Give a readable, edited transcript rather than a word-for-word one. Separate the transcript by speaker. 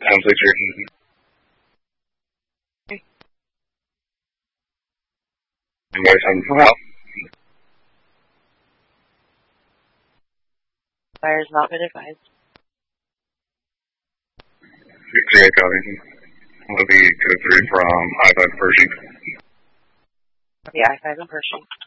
Speaker 1: Complete true. Anybody sign for help?
Speaker 2: Fire has not been advised.
Speaker 1: Victory copy. Will be 2-3 from I-5 Pershing.
Speaker 2: The I-5 in Pershing.